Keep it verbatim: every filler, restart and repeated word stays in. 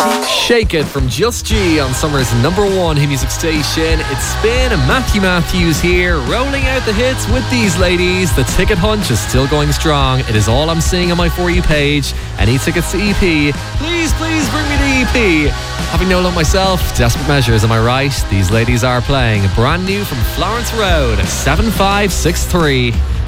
Shake It from Just G on Summer's number one hit music station. It's Spin and Matthew Matthews here, rolling out the hits with these ladies. The ticket hunch is still going strong. It is all I'm seeing on my For You page. Any tickets to E P? Please, please bring me the E P. Having no luck myself, Desperate Measures, am I right? These ladies are playing brand new from Florence Road, seven five six three.